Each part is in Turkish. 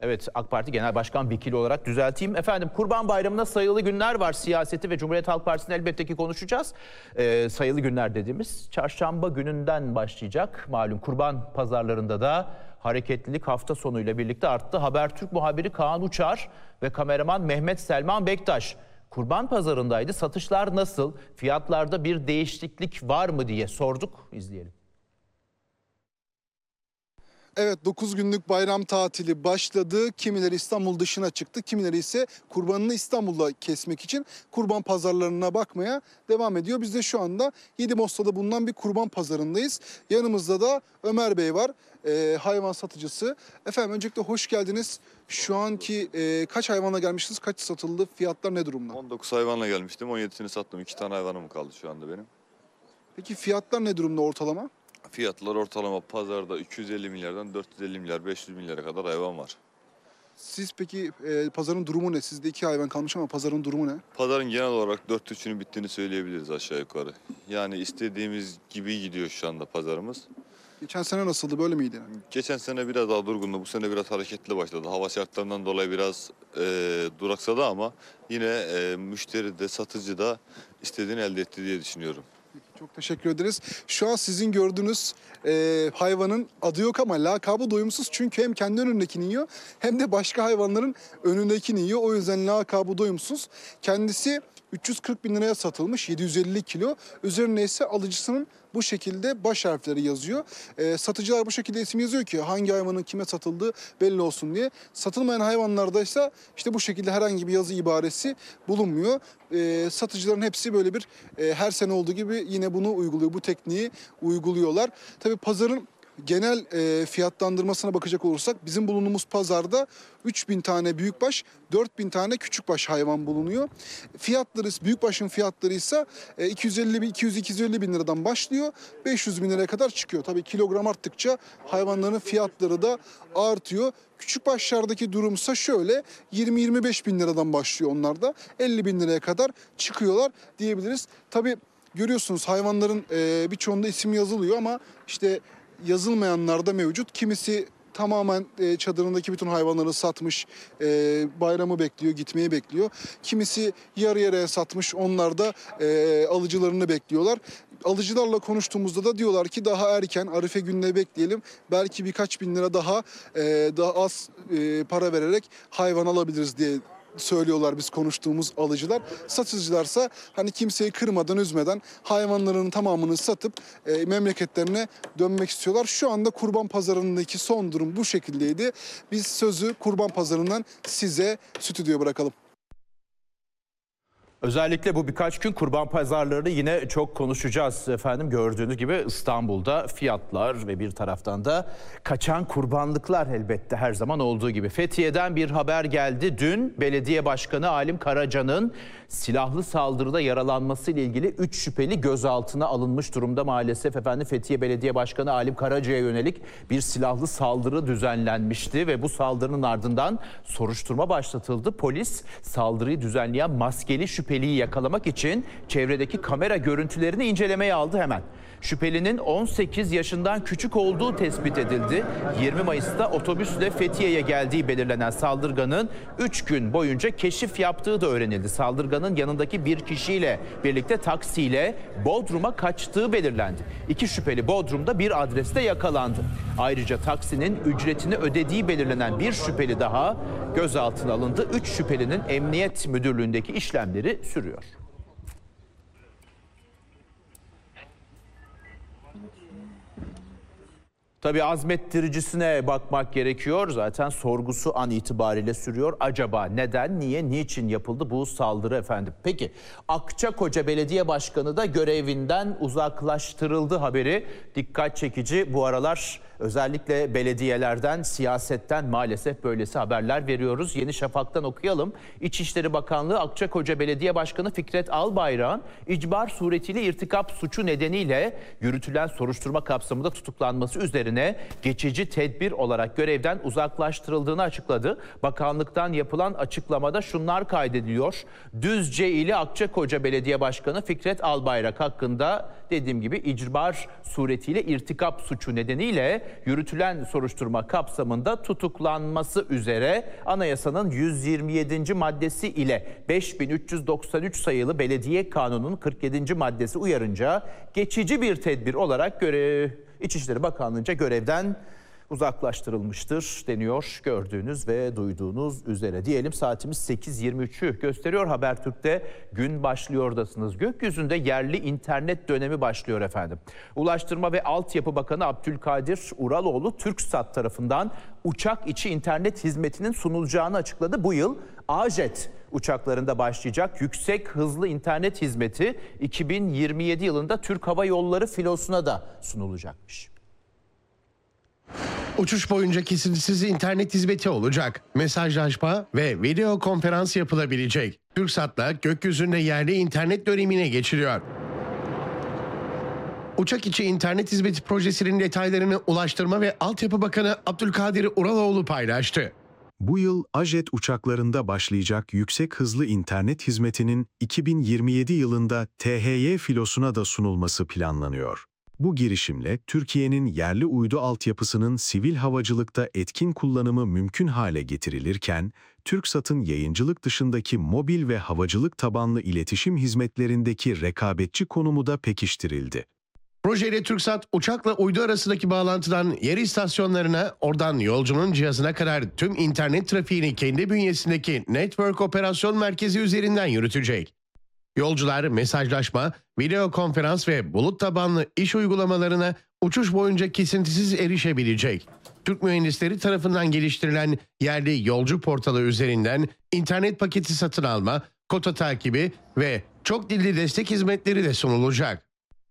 Evet, AK Parti Genel Başkan Vekili olarak düzelteyim. Efendim, Kurban Bayramı'na sayılı günler var. Siyaseti ve Cumhuriyet Halk Partisi'ni elbette ki konuşacağız. Sayılı günler dediğimiz çarşamba gününden başlayacak. Malum kurban pazarlarında da hareketlilik hafta sonuyla birlikte arttı. Habertürk muhabiri Kaan Uçar ve kameraman Mehmet Selman Bektaş kurban pazarındaydı. Satışlar nasıl? Fiyatlarda bir değişiklik var mı diye sorduk. İzleyelim. Evet, 9 günlük bayram tatili başladı. Kimileri İstanbul dışına çıktı. Kimileri ise kurbanını İstanbul'da kesmek için kurban pazarlarına bakmaya devam ediyor. Biz de şu anda Yedimos'ta bulunan bir kurban pazarındayız. Yanımızda da Ömer Bey var, hayvan satıcısı. Efendim öncelikle hoş geldiniz. Şu anki kaç hayvanla gelmişsiniz? Kaç satıldı? Fiyatlar ne durumda? 19 hayvanla gelmiştim. 17'sini sattım. 2 tane hayvanım kaldı şu anda benim. Peki fiyatlar ne durumda ortalama? Fiyatlar ortalama pazarda 250 milyardan 450 milyar, 500 milyara kadar hayvan var. Siz peki pazarın durumu ne? Sizde 2 hayvan kalmış ama pazarın durumu ne? Pazarın genel olarak 4-3'ünün bittiğini söyleyebiliriz aşağı yukarı. Yani istediğimiz gibi gidiyor şu anda pazarımız. Geçen sene nasıldı? Böyle miydi yani? Geçen sene biraz daha durgundu. Bu sene biraz hareketli başladı. Hava şartlarından dolayı biraz duraksadı ama yine müşteri de satıcı da istediğini elde etti diye düşünüyorum. Çok teşekkür ederiz. Şu an sizin gördüğünüz hayvanın adı yok ama lakabı doyumsuz. Çünkü hem kendi önündekini yiyor hem de başka hayvanların önündekini yiyor. O yüzden lakabı doyumsuz. Kendisi 340 bin liraya satılmış, 750 kilo. Üzerine ise alıcısının bu şekilde baş harfleri yazıyor. Satıcılar bu şekilde isim yazıyor ki hangi hayvanın kime satıldığı belli olsun diye. Satılmayan hayvanlarda ise işte bu şekilde herhangi bir yazı ibaresi bulunmuyor. Satıcıların hepsi böyle bir her sene olduğu gibi yine bunu uyguluyor. Bu tekniği uyguluyorlar. Tabii pazarın genel fiyatlandırmasına bakacak olursak bizim bulunduğumuz pazarda 3000 tane büyükbaş, 4000 tane küçükbaş hayvan bulunuyor. Fiyatları, büyükbaşın fiyatları ise 250 bin liradan başlıyor, 500 bin liraya kadar çıkıyor. Tabii kilogram arttıkça hayvanların fiyatları da artıyor. Küçükbaşlardaki durumsa şöyle 20-25 bin liradan başlıyor onlar da 50 bin liraya kadar çıkıyorlar diyebiliriz. Tabii görüyorsunuz hayvanların birçoğunda isim yazılıyor ama işte yazılmayanlar da mevcut. Kimisi tamamen çadırındaki bütün hayvanları satmış, bayramı bekliyor, gitmeyi bekliyor. Kimisi yarı yarıya satmış, onlar da alıcılarını bekliyorlar. Alıcılarla konuştuğumuzda da diyorlar ki daha erken, Arife gününe bekleyelim. Belki birkaç bin lira daha az para vererek hayvan alabiliriz diye söylüyorlar biz konuştuğumuz alıcılar. Satıcılarsa hani kimseyi kırmadan, üzmeden hayvanlarının tamamını satıp memleketlerine dönmek istiyorlar. Şu anda kurban pazarındaki son durum bu şekildeydi. Biz sözü kurban pazarından size stüdyoya bırakalım. Özellikle bu birkaç gün kurban pazarlarını yine çok konuşacağız efendim. Gördüğünüz gibi İstanbul'da fiyatlar ve bir taraftan da kaçan kurbanlıklar elbette her zaman olduğu gibi. Fethiye'den bir haber geldi. Dün belediye başkanı Alim Karaca'nın silahlı saldırıda yaralanması ile ilgili 3 şüpheli gözaltına alınmış durumda maalesef efendim. Fethiye Belediye Başkanı Alim Karaca'ya yönelik bir silahlı saldırı düzenlenmişti ve bu saldırının ardından soruşturma başlatıldı. Polis saldırıyı düzenleyen maskeli şüpheliyi yakalamak için çevredeki kamera görüntülerini incelemeye aldı hemen. Şüphelinin 18 yaşından küçük olduğu tespit edildi. 20 Mayıs'ta otobüsle Fethiye'ye geldiği belirlenen saldırganın 3 gün boyunca keşif yaptığı da öğrenildi. Saldırganın yanındaki bir kişiyle birlikte taksiyle Bodrum'a kaçtığı belirlendi. 2 şüpheli Bodrum'da bir adreste yakalandı. Ayrıca taksinin ücretini ödediği belirlenen bir şüpheli daha gözaltına alındı. 3 şüphelinin Emniyet Müdürlüğü'ndeki işlemleri sürüyor. Tabii azmettiricisine bakmak gerekiyor. Zaten sorgusu an itibariyle sürüyor. Acaba neden, niye, niçin yapıldı bu saldırı efendim? Peki Akçakoca Belediye Başkanı da görevinden uzaklaştırıldı haberi. Dikkat çekici bu aralar özellikle belediyelerden, siyasetten maalesef böylesi haberler veriyoruz. Yeni Şafak'tan okuyalım. İçişleri Bakanlığı Akçakoca Belediye Başkanı Fikret Albayrak'ın icbar suretiyle irtikap suçu nedeniyle yürütülen soruşturma kapsamında tutuklanması üzerine görevlilerine geçici tedbir olarak görevden uzaklaştırıldığını açıkladı. Bakanlıktan yapılan açıklamada şunlar kaydediliyor. Düzce ili Akçakoca Belediye Başkanı Fikret Albayrak hakkında dediğim gibi icbar suretiyle irtikap suçu nedeniyle yürütülen soruşturma kapsamında tutuklanması üzere anayasanın 127. maddesi ile 5393 sayılı Belediye Kanunu'nun 47. maddesi uyarınca geçici bir tedbir olarak İçişleri Bakanlığı'nca görevden uzaklaştırılmıştır deniyor gördüğünüz ve duyduğunuz üzere. Diyelim saatimiz 8.23'ü gösteriyor. Habertürk'te gün başlıyordasınız. Gökyüzünde yerli internet dönemi başlıyor efendim. Ulaştırma ve Altyapı Bakanı Abdülkadir Uraloğlu TürkSat tarafından uçak içi internet hizmetinin sunulacağını açıkladı. Bu yıl AJet uçaklarında başlayacak yüksek hızlı internet hizmeti 2027 yılında Türk Hava Yolları filosuna da sunulacakmış. Uçuş boyunca kesintisiz internet hizmeti olacak. Mesajlaşma ve video konferans yapılabilecek. TürkSat'la gökyüzünde yerli internet dönemine geçiliyor. Uçak içi internet hizmeti projesinin detaylarını Ulaştırma ve Altyapı Bakanı Abdülkadir Uraloğlu paylaştı. Bu yıl AJet uçaklarında başlayacak yüksek hızlı internet hizmetinin 2027 yılında THY filosuna da sunulması planlanıyor. Bu girişimle Türkiye'nin yerli uydu altyapısının sivil havacılıkta etkin kullanımı mümkün hale getirilirken, TürkSat'ın yayıncılık dışındaki mobil ve havacılık tabanlı iletişim hizmetlerindeki rekabetçi konumu da pekiştirildi. Projeyle TürkSat, uçakla uydu arasındaki bağlantıdan yer istasyonlarına, oradan yolcunun cihazına kadar tüm internet trafiğini kendi bünyesindeki Network Operasyon Merkezi üzerinden yürütecek. Yolcular mesajlaşma, video konferans ve bulut tabanlı iş uygulamalarına uçuş boyunca kesintisiz erişebilecek. Türk mühendisleri tarafından geliştirilen yerli yolcu portalı üzerinden internet paketi satın alma, kota takibi ve çok dilli destek hizmetleri de sunulacak.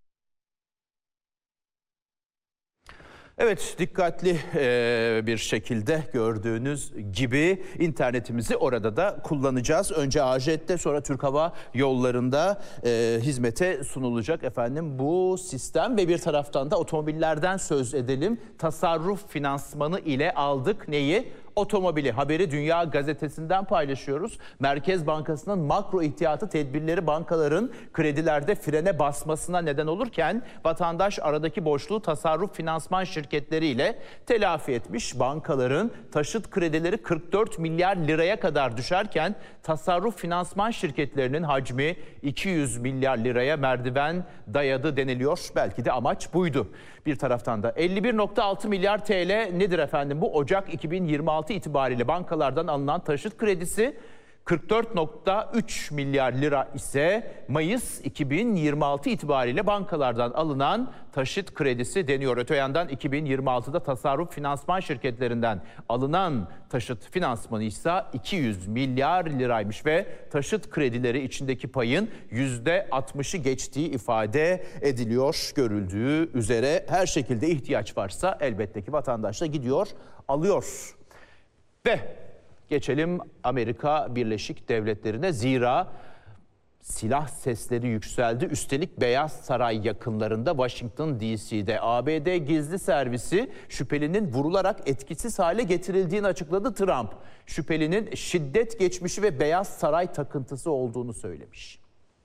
Evet, dikkatli bir şekilde gördüğünüz gibi internetimizi orada da kullanacağız. Önce AJet'te, sonra Türk Hava Yolları'nda hizmete sunulacak efendim bu sistem ve bir taraftan da otomobillerden söz edelim. Tasarruf finansmanı ile aldık neyi? Otomobili. Haberi Dünya Gazetesi'nden paylaşıyoruz. Merkez Bankası'nın makro ihtiyatı tedbirleri bankaların kredilerde frene basmasına neden olurken vatandaş aradaki boşluğu tasarruf finansman şirketleriyle telafi etmiş. Bankaların taşıt kredileri 44 milyar liraya kadar düşerken tasarruf finansman şirketlerinin hacmi 200 milyar liraya merdiven dayadı deniliyor. Belki de amaç buydu. Bir taraftan da 51.6 milyar TL nedir efendim? Bu Ocak 2026 itibariyle bankalardan alınan taşıt kredisi 44.3 milyar lira ise Mayıs 2026 itibariyle bankalardan alınan taşıt kredisi deniyor. Öte yandan 2026'da tasarruf finansman şirketlerinden alınan taşıt finansmanı ise 200 milyar liraymış ve taşıt kredileri içindeki payın %60'ı geçtiği ifade ediliyor. Görüldüğü üzere her şekilde ihtiyaç varsa elbette ki vatandaş da gidiyor, alıyor. Ve geçelim Amerika Birleşik Devletleri'ne. Zira silah sesleri yükseldi. Üstelik Beyaz Saray yakınlarında Washington DC'de ABD gizli servisi şüphelinin vurularak etkisiz hale getirildiğini açıkladı Trump. Şüphelinin şiddet geçmişi ve Beyaz Saray takıntısı olduğunu söylemiş.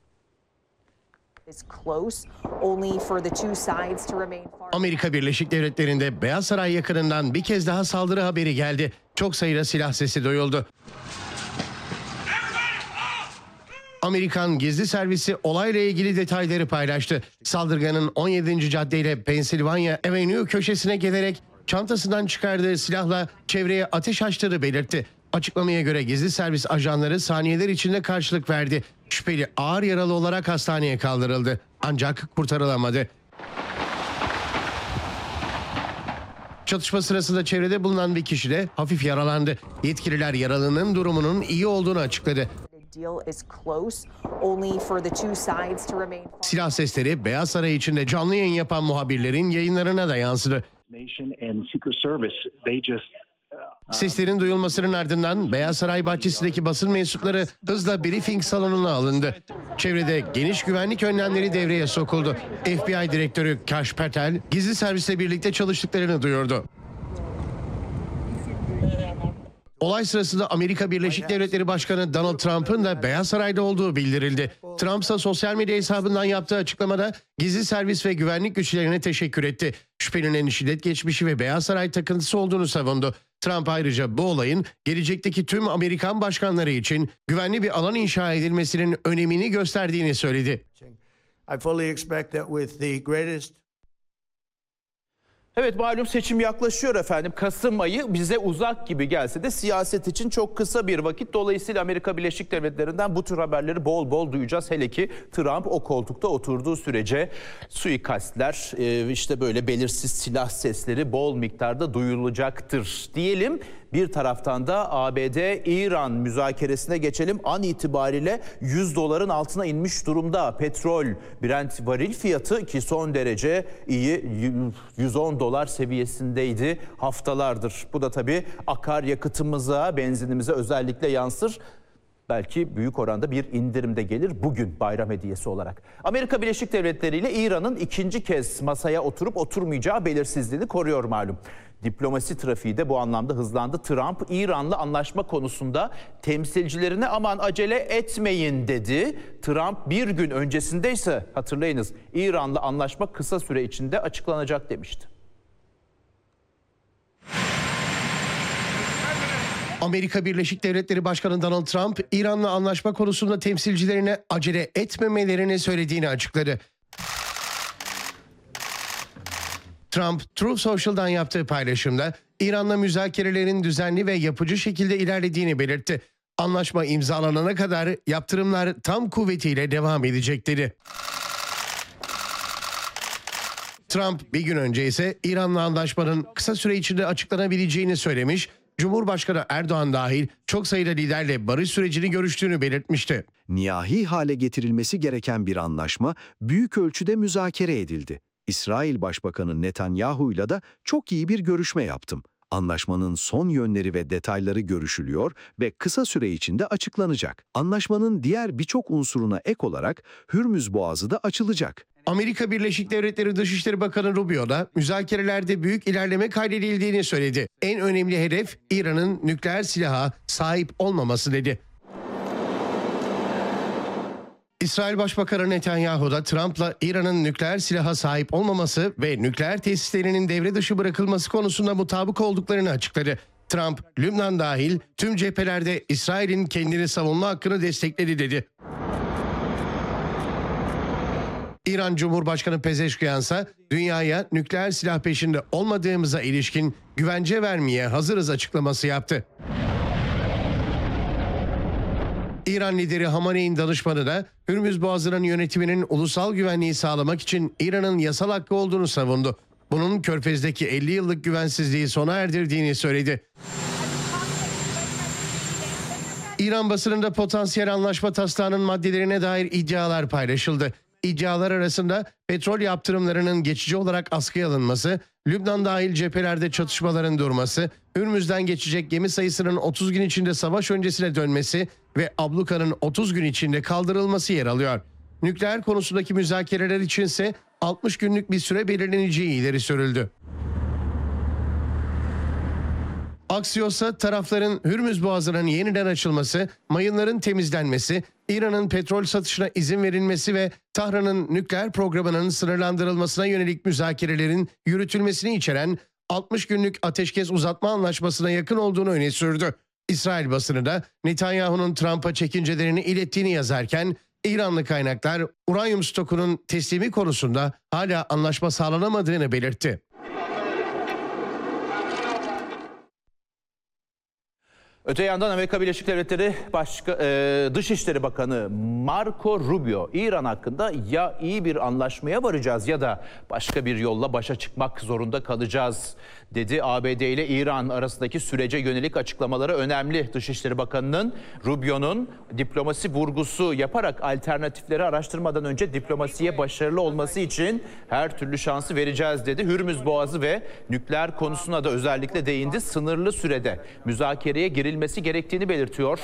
Amerika Birleşik Devletleri'nde Beyaz Saray yakınından bir kez daha saldırı haberi geldi. Çok sayıda silah sesi duyuldu. Amerikan gizli servisi olayla ilgili detayları paylaştı. Saldırganın 17. caddeyle Pennsylvania Avenue köşesine gelerek çantasından çıkardığı silahla çevreye ateş açtığını belirtti. Açıklamaya göre gizli servis ajanları saniyeler içinde karşılık verdi. Şüpheli ağır yaralı olarak hastaneye kaldırıldı. Ancak kurtarılamadı. Çatışma sırasında çevrede bulunan bir kişi de hafif yaralandı. Yetkililer yaralının durumunun iyi olduğunu açıkladı. Silah sesleri Beyaz Saray içinde canlı yayın yapan muhabirlerin yayınlarına da yansıdı. Seslerin duyulmasının ardından Beyaz Saray bahçesindeki basın mensupları hızla briefing salonuna alındı. Çevrede geniş güvenlik önlemleri devreye sokuldu. FBI Direktörü Kash Patel gizli servisle birlikte çalıştıklarını duyurdu. Olay sırasında Amerika Birleşik Devletleri Başkanı Donald Trump'ın da Beyaz Saray'da olduğu bildirildi. Trump ise sosyal medya hesabından yaptığı açıklamada gizli servis ve güvenlik güçlerine teşekkür etti. Şüphelinin şiddet geçmişi ve Beyaz Saray takıntısı olduğunu savundu. Trump ayrıca bu olayın gelecekteki tüm Amerikan başkanları için güvenli bir alan inşa edilmesinin önemini gösterdiğini söyledi. I fully expect that with the greatest Evet, malum seçim yaklaşıyor efendim. Kasım ayı bize uzak gibi gelse de siyaset için çok kısa bir vakit. Dolayısıyla Amerika Birleşik Devletleri'nden bu tür haberleri bol bol duyacağız. Hele ki Trump o koltukta oturduğu sürece suikastler, işte böyle belirsiz silah sesleri bol miktarda duyulacaktır diyelim. Bir taraftan da ABD-İran müzakeresine geçelim. An itibariyle $100'ın altına inmiş durumda. Petrol, Brent varil fiyatı ki son derece iyi, $110 seviyesindeydi haftalardır. Bu da tabii akaryakıtımıza, benzinimize özellikle yansır. Belki büyük oranda bir indirim de gelir bugün bayram hediyesi olarak. Amerika Birleşik Devletleri ile İran'ın ikinci kez masaya oturup oturmayacağı belirsizliğini koruyor malum. Diplomasi trafiği de bu anlamda hızlandı. Trump, İran'la anlaşma konusunda temsilcilerine aman acele etmeyin dedi. Trump bir gün öncesinde ise hatırlayınız İran'la anlaşma kısa süre içinde açıklanacak demişti. Amerika Birleşik Devletleri Başkanı Donald Trump, İran'la anlaşma konusunda temsilcilerine acele etmemelerini söylediğini açıkladı. Trump, Truth Social'dan yaptığı paylaşımda İran'la müzakerelerin düzenli ve yapıcı şekilde ilerlediğini belirtti. Anlaşma imzalanana kadar yaptırımlar tam kuvvetiyle devam edecek dedi. Trump bir gün önce ise İran'la anlaşmanın kısa süre içinde açıklanabileceğini söylemiş, Cumhurbaşkanı Erdoğan dahil çok sayıda liderle barış sürecini görüştüğünü belirtmişti. Nihai hale getirilmesi gereken bir anlaşma büyük ölçüde müzakere edildi. İsrail Başbakanı Netanyahu'yla da çok iyi bir görüşme yaptım. Anlaşmanın son yönleri ve detayları görüşülüyor ve kısa süre içinde açıklanacak. Anlaşmanın diğer birçok unsuruna ek olarak Hürmüz Boğazı da açılacak. Amerika Birleşik Devletleri Dışişleri Bakanı Rubio da müzakerelerde büyük ilerleme kaydedildiğini söyledi. En önemli hedef İran'ın nükleer silaha sahip olmaması dedi. İsrail Başbakanı Netanyahu da Trump'la İran'ın nükleer silaha sahip olmaması ve nükleer tesislerinin devre dışı bırakılması konusunda mutabık olduklarını açıkladı. Trump, Lübnan dahil tüm cephelerde İsrail'in kendini savunma hakkını destekledi dedi. İran Cumhurbaşkanı Pezeşkiyan ise dünyaya nükleer silah peşinde olmadığımıza ilişkin güvence vermeye hazırız açıklaması yaptı. İran lideri Hamaney'in danışmanı da Hürmüz Boğazı'nın yönetiminin ulusal güvenliği sağlamak için İran'ın yasal hakkı olduğunu savundu. Bunun Körfez'deki 50 yıllık güvensizliği sona erdirdiğini söyledi. İran basınında potansiyel anlaşma taslağının maddelerine dair iddialar paylaşıldı. İddialar arasında petrol yaptırımlarının geçici olarak askıya alınması, Lübnan dahil cephelerde çatışmaların durması, Hürmüz'den geçecek gemi sayısının 30 gün içinde savaş öncesine dönmesi ve ablukanın 30 gün içinde kaldırılması yer alıyor. Nükleer konusundaki müzakereler içinse 60 günlük bir süre belirleneceği ileri sürüldü. Axios'a tarafların Hürmüz Boğazı'nın yeniden açılması, mayınların temizlenmesi, İran'ın petrol satışına izin verilmesi ve Tahran'ın nükleer programının sınırlandırılmasına yönelik müzakerelerin yürütülmesini içeren 60 günlük ateşkes uzatma anlaşmasına yakın olduğunu öne sürdü. İsrail basını da Netanyahu'nun Trump'a çekincelerini ilettiğini yazarken, İranlı kaynaklar uranyum stokunun teslimi konusunda hala anlaşma sağlanamadığını belirtti. Öte yandan Amerika Birleşik Devletleri Dışişleri Bakanı Marco Rubio, İran hakkında ya iyi bir anlaşmaya varacağız ya da başka bir yolla başa çıkmak zorunda kalacağız dedi. ABD ile İran arasındaki sürece yönelik açıklamaları önemli. Dışişleri Bakanı'nın, Rubio'nun diplomasi vurgusu yaparak alternatifleri araştırmadan önce diplomasiye başarılı olması için her türlü şansı vereceğiz dedi. Hürmüz Boğazı ve nükleer konusuna da özellikle değindi. Sınırlı sürede müzakereye girilmesi gerektiğini belirtiyor.